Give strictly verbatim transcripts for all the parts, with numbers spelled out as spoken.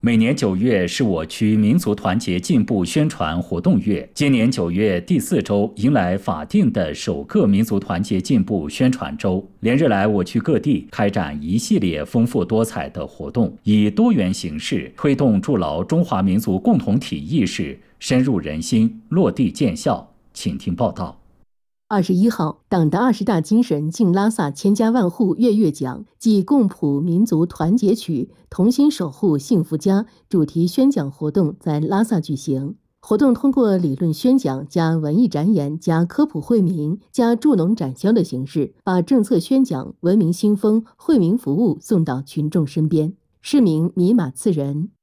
每年九月是我区民族团结进步宣传活动月，今年九月第四周迎来法定的首个民族团结进步宣传周。连日来，我区各地开展一系列丰富多彩的活动，以多元形式推动筑牢中华民族共同体意识，深入人心，落地见效。请听报道。 二十一号，党的二十大精神敬拉萨千家万户月月奖暨共谱民族团结曲同心守护幸福家主题宣讲活动在拉萨举行。活动通过理论宣讲加文艺展演加科普惠民加助农展销的形式，把政策宣讲、文明新风、惠民服务送到群众身边。市民米马次仁。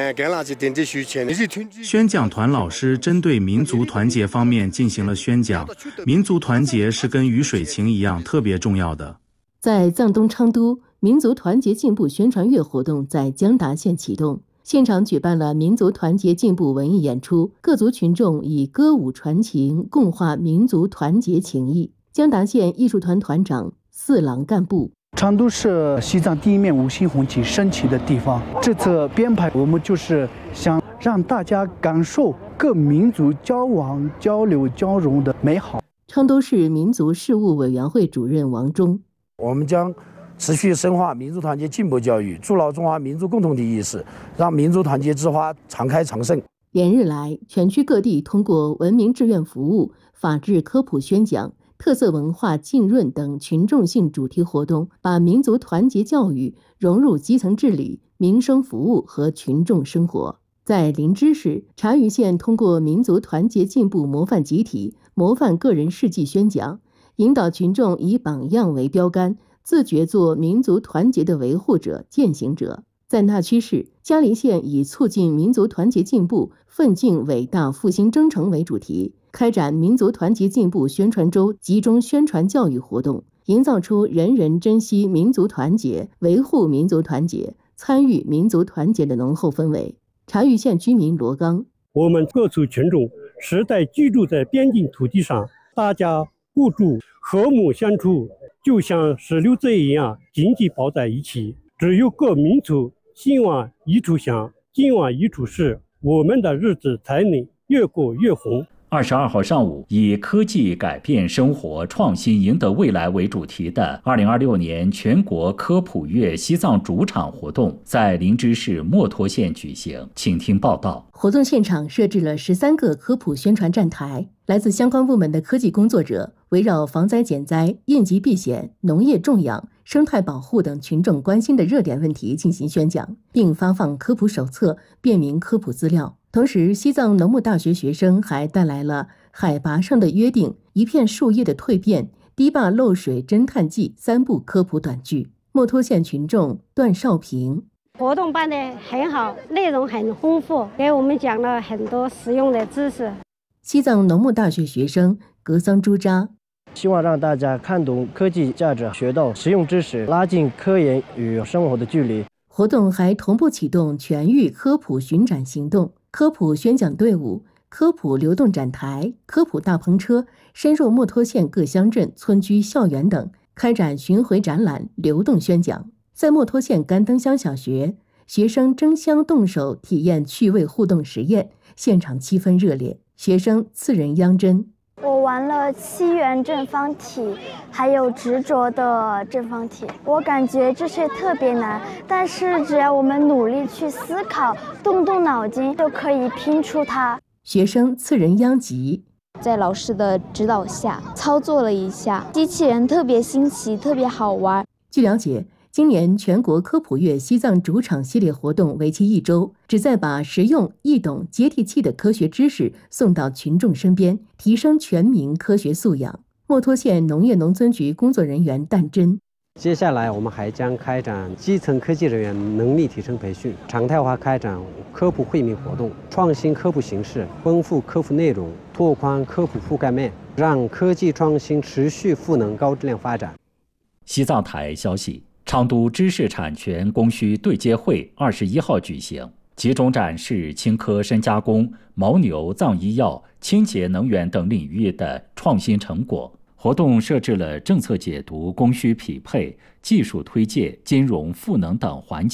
宣讲团老师针对民族团结方面进行了宣讲，民族团结是跟鱼水情一样特别重要的。 在藏东昌都，民族团结进步宣传月活动在江达县启动，现场举办了民族团结进步文艺演出，各族群众以歌舞传情，共话民族团结情谊。江达县艺术团团长四郎干部。 昌都是西藏第一面五星红旗升起的地方，这次编排我们就是想让大家感受各民族交往、交流、交融的美好。 昌都市民族事务委员会主任王忠， 我们将持续深化民族团结进步教育，筑牢中华民族共同体意识，让民族团结之花常开常盛。 连日来，全区各地通过文明志愿服务、法治科普宣讲、特色文化浸润等群众性主题活动，把民族团结教育融入基层治理、民生服务和群众生活。在林芝市，察隅县通过民族团结进步模范集体、模范个人事迹宣讲，引导群众以榜样为标杆，自觉做民族团结的维护者、践行者。在纳曲市，嘉陵县以促进民族团结进步、奋进伟大复兴征程为主题，开展民族团结进步宣传周集中宣传教育活动，营造出人人珍惜民族团结、维护民族团结、参与民族团结的浓厚氛围。察隅县居民罗刚： 我们各族群众世代居住在边境土地上，大家互助和睦相处，就像石榴籽一样紧紧抱在一起。只有各民族心往一处想，劲往一处使，我们的日子才能越过越红。 二十二号上午，以科技改变生活，创新赢得未来为主题的二零二六年全国科普月西藏主场活动在林芝市墨脱县举行。请听报道。 活动现场设置了十三个科普宣传站台，来自相关部门的科技工作者围绕防灾减灾、应急避险、农业种养、生态保护等群众关心的热点问题进行宣讲，并发放科普手册、便民科普资料。同时，西藏农牧大学学生还带来了《海拔上的约定》、《一片树叶的蜕变》、《堤坝漏水侦探记》三部科普短剧。墨脱县群众段少平： 活动办得很好，内容很丰富，给我们讲了很多实用的知识。 西藏农牧大学学生格桑朱扎： 希望让大家看懂科技价值，学到实用知识，拉近科研与生活的距离。 活动还同步启动全域科普巡展行动，科普宣讲队伍、科普流动展台、科普大篷车深入墨脱县各乡镇、村居、校园等，开展巡回展览、流动宣讲。在墨脱县甘登乡小学，学生争相动手体验趣味互动实验，现场气氛热烈。学生次仁央真： 我玩了七元正方体，还有执着的正方体。我感觉这些特别难，但是只要我们努力去思考，动动脑筋，就可以拼出它。 学生次仁央吉： 在老师的指导下操作了一下，机器人特别新奇，特别好玩。 据了解，今年全国科普月西藏主场系列活动为期一周，旨在把实用、易懂、接地气的科学知识送到群众身边，提升全民科学素养。墨脱县农业农村局工作人员旦真： 接下来我们还将开展基层科技人员能力提升培训，常态化开展科普惠民活动，创新科普形式，丰富科普内容，拓宽科普覆盖面，让科技创新持续赋能高质量发展。 西藏台消息，昌都知识产权供需对接会二十一号举行，集中展示青稞深加工、牦牛藏医药、清洁能源等领域的创新成果。活动设置了政策解读、供需匹配、技术推介、金融赋能等环节。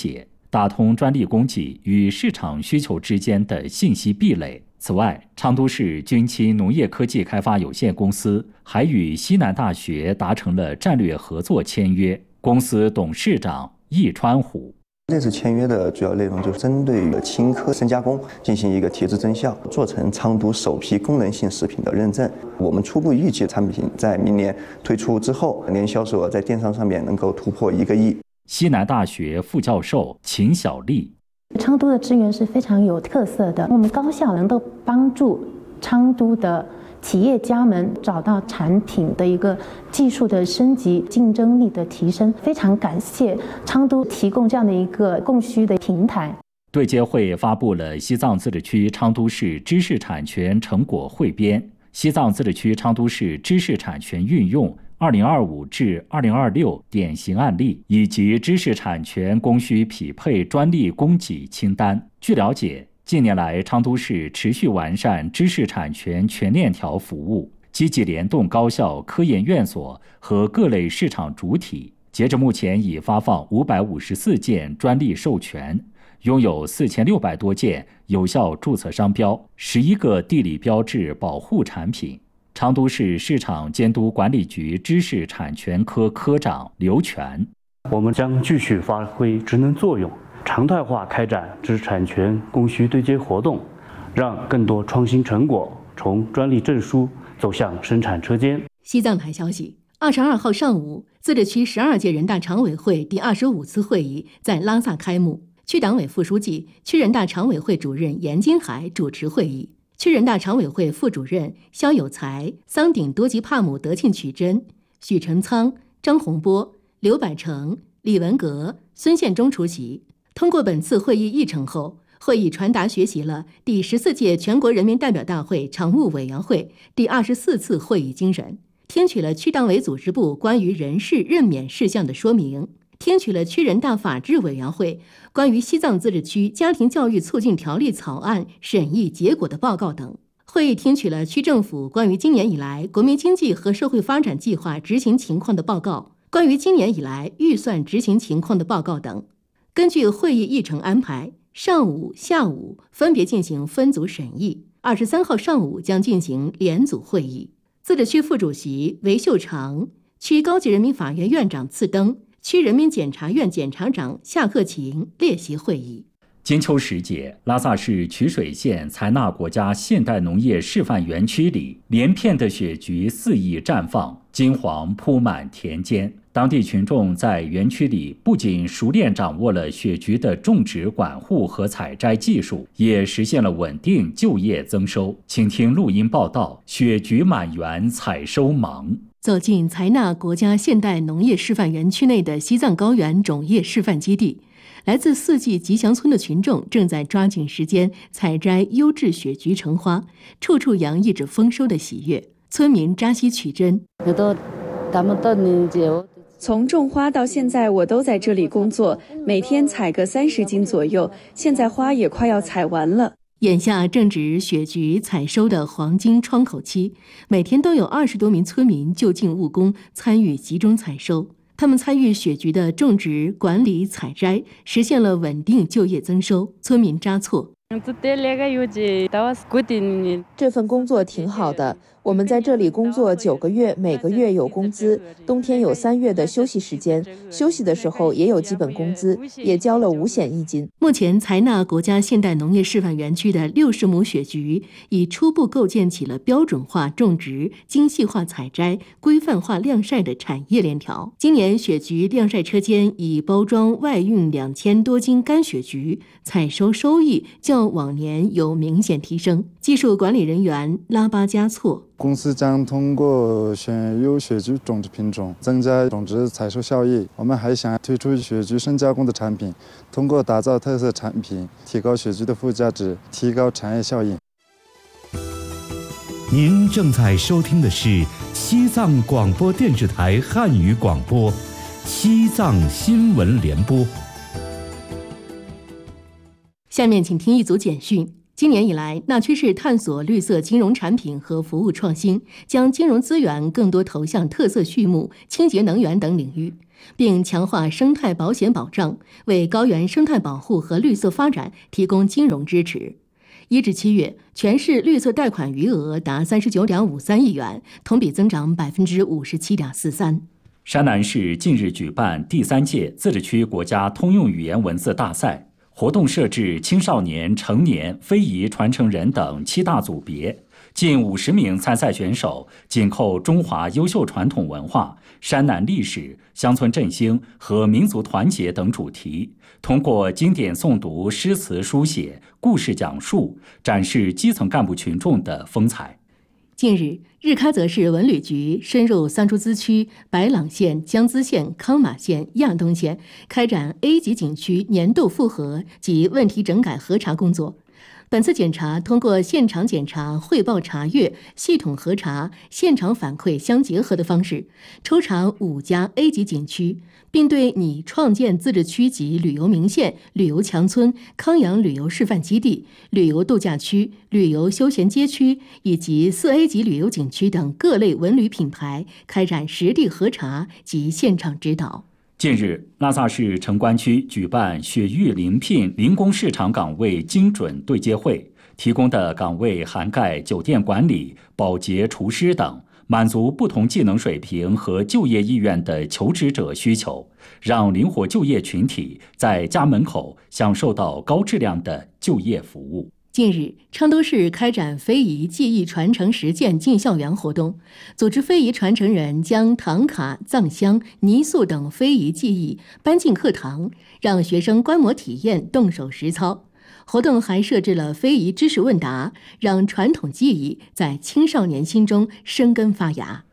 打通专利供给与市场需求之间的信息壁垒。此外，昌都市军区农业科技开发有限公司还与西南大学达成了战略合作签约。公司董事长易川虎。 这次签约的主要内容就是针对于青稞深加工进行一个提质增效，做成昌都首批功能性食品的认证。我们初步预计产品在明年推出之后，年销售额在电商上面能够突破一个亿。 西南大学副教授秦小丽。 昌都的资源是非常有特色的，我们高校能够帮助昌都的企业家们找到产品的一个技术的升级、竞争力的提升，非常感谢昌都提供这样的一个供需的平台。 对接会发布了西藏自治区昌都市知识产权成果汇编、西藏自治区昌都市知识产权运用二零二五至二零二六典型案例以及知识产权供需匹配专利供给清单。据了解，近年来，昌都市持续完善知识产权全链条服务，积极联动高校、科研院所和各类市场主体。截至目前，已发放五百五十四件专利授权，拥有四千六百多件有效注册商标，十一个地理标志保护产品。昌都市市场监督管理局知识产权科科长刘全： 我们将继续发挥职能作用，常态化开展知识产权供需对接活动，让更多创新成果从专利证书走向生产车间。 西藏台消息，二十二号上午，自治区十二届人大常委会第二十五次会议在拉萨开幕，区党委副书记、区人大常委会主任严金海主持会议。区人大常委会副主任肖有才、桑顶多吉帕姆德庆曲珍、许成仓、张洪波、刘百成、李文革、孙宪忠出席。通过本次会议议程后，会议传达学习了第十四届全国人民代表大会常务委员会第二十四次会议精神，听取了区党委组织部关于人事任免事项的说明，听取了区人大法制委员会关于西藏自治区家庭教育促进条例草案审议结果的报告等。会议听取了区政府关于今年以来国民经济和社会发展计划执行情况的报告，关于今年以来预算执行情况的报告等。根据会议议程安排，上午、下午分别进行分组审议，二十三号上午将进行联组会议。自治区副主席韦秀长、区高级人民法院院长次登、区人民检察院检察长夏克勤列席会议。 金秋时节，拉萨市曲水县采纳国家现代农业示范园区里，连片的雪菊肆意绽放，金黄铺满田间。当地群众在园区里不仅熟练掌握了雪菊的种植、管护和采摘技术，也实现了稳定就业增收。请听录音报道：雪菊满园，采收忙。 走进采纳国家现代农业示范园区内的西藏高原种业示范基地，来自四季吉祥村的群众正在抓紧时间采摘优质雪菊成花，处处洋溢着丰收的喜悦。村民扎西曲珍： 从种花到现在，我都在这里工作，每天采个三十斤左右，现在花也快要采完了。 眼下正值雪菊采收的黄金窗口期，每天都有二十多名村民就近务工，参与集中采收。他们参与雪菊的种植、管理、采摘，实现了稳定就业增收。村民扎措： 这份工作挺好的，我们在这里工作九个月，每个月有工资，冬天有三月的休息时间，休息的时候也有基本工资，也交了五险一金。 目前，采纳国家现代农业示范园区的六十亩雪菊已初步构建起了标准化种植、精细化采摘、规范化晾晒的产业链条。今年雪菊晾晒车间已包装外运两千多斤干雪菊，采收收益较往年有明显提升。技术管理人员拉巴加措： 公司将通过选优雪菊种植品种，增加种植采收效益。我们还想推出雪菊深加工的产品，通过打造特色产品，提高雪菊的附加值，提高产业效应。 您正在收听的是西藏广播电视台汉语广播，西藏新闻联播。 下面请听一组简讯。今年以来，纳曲市探索绿色金融产品和服务创新，将金融资源更多投向特色畜牧、清洁能源等领域。 并强化生态保险保障，为高原生态保护和绿色发展提供金融支持。一至七月，全市绿色贷款余额达三十九点五三亿元，同比增长百分之五十七点四三。 山南市近日举办第三届自治区国家通用语言文字大赛，活动设置青少年、成年、非遗传承人等七大组别，近五十名参赛选手紧扣中华优秀传统文化、山南历史、乡村振兴和民族团结等主题，通过经典诵读、诗词书写、故事讲述，展示基层干部群众的风采。 近日，日喀则市文旅局深入桑珠孜区、白朗县、江孜县、康马县、亚东县，开展 A 级景区年度复核及问题整改核查工作。本次检查通过现场检查、汇报查阅、系统核查、现场反馈相结合的方式，抽查五家 A 级景区，并对拟创建自治区级旅游名县、旅游强村、康养旅游示范基地、旅游度假区、旅游休闲街区以及四 A 级旅游景区等各类文旅品牌开展实地核查及现场指导。 近日，拉萨市城关区举办雪域临聘零工市场岗位精准对接会，提供的岗位涵盖酒店管理、保洁、厨师等，满足不同技能水平和就业意愿的求职者需求，让灵活就业群体在家门口享受到高质量的就业服务。 近日，昌都市开展非遗技艺传承实践进校园活动，组织非遗传承人将唐卡、藏香、泥塑等非遗技艺搬进课堂，让学生观摩体验、动手实操。活动还设置了非遗知识问答，让传统技艺在青少年心中生根发芽。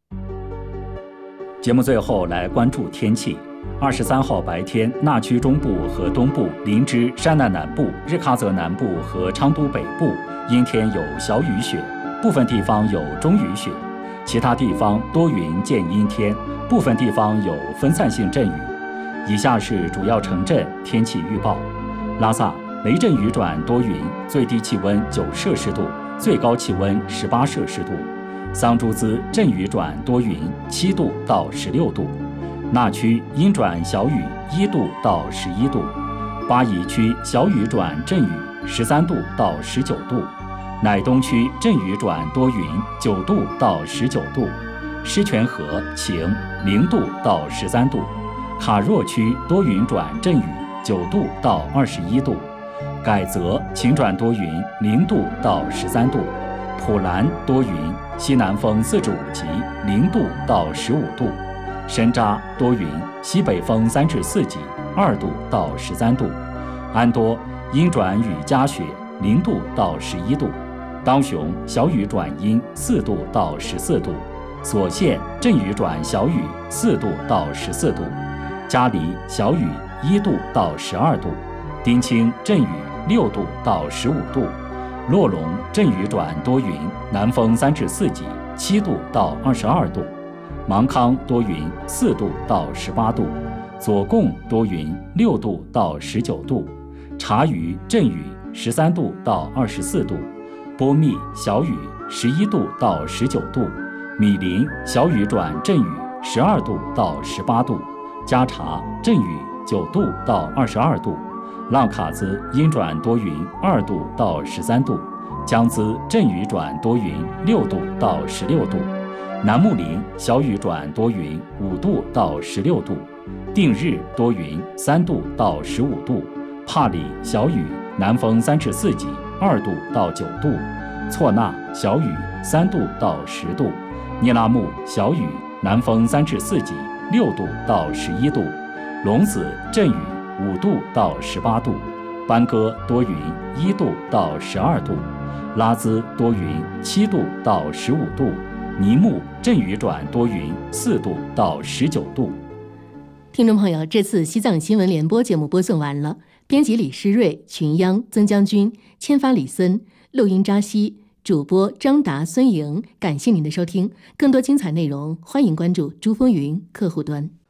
节目最后来关注天气。二十三号白天，纳区中部和东部、林芝、山南南部、日喀则南部和昌都北部阴天有小雨雪，部分地方有中雨雪，其他地方多云见阴天，部分地方有分散性阵雨。以下是主要城镇天气预报：拉萨雷阵雨转多云，最低气温九摄氏度，最高气温十八摄氏度；桑珠孜阵雨转多云，七度到十六度。纳区阴转小雨，一度到十一度；巴宜区小雨转阵雨，十三度到十九度；乃东区阵雨转多云，九度到十九度；狮泉河晴，零度到十三度；卡若区多云转阵雨，九度到二十一度；改则晴转多云，零度到十三度；普兰多云，西南风四至五级，零度到十五度。深扎多云，西北风三至四级，二度到十三度；安多阴转雨夹雪，零度到十一度；当雄小雨转阴，四度到十四度；索县阵雨转小雨，四度到十四度；嘉黎小雨，一度到十二度；丁青阵雨，六度到十五度；洛龙阵雨转多云，南风三至四级，七度到二十二度。芒康多云，四度到十八度；左贡多云，六度到十九度；察隅阵雨，十三度到二十四度；波密小雨，十一度到十九度；米林小雨转阵雨，十二度到十八度；加察阵雨，九度到二十二度；浪卡兹阴转多云，二度到十三度；江孜阵雨转多云，六度到十六度；南木林小雨转多云，五度到十六度；定日多云，三度到十五度；帕里小雨，南风三至四级，二度到九度；错那小雨，三度到十度；聂拉木小雨，南风三至四级，六度到十一度；龙子阵雨，五度到十八度；班戈多云，一度到十二度；拉孜多云，七度到十五度；尼木阵雨转多云，四度到十九度。 听众朋友，这次西藏新闻联播节目播送完了，编辑李诗瑞、群央、曾将军、签发李森，录音扎西，主播张达、孙莹。感谢您的收听，更多精彩内容，欢迎关注珠峰云客户端。